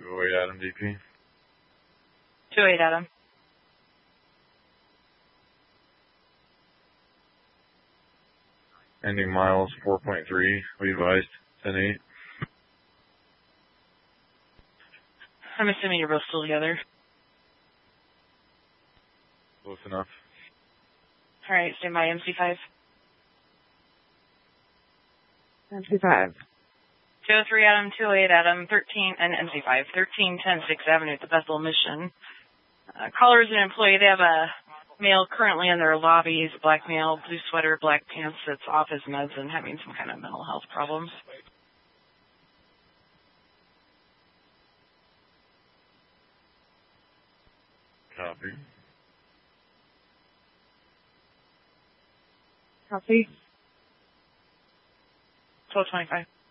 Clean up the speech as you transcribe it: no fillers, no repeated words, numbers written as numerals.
208 Adam DP. 208 Adam. Ending miles 4.3. We advised 10-8. I'm assuming you're both still together. Close enough. All right, stand by MC5. MC5. 203 Adam, 208 Adam, 13, and MC5, 1310 6th Avenue at the Bethel Mission. Caller is an employee. They have a male currently in their lobby. He's a black male, blue sweater, black pants, that's off his meds and having some kind of mental health problems. Copy. Copy. 1225.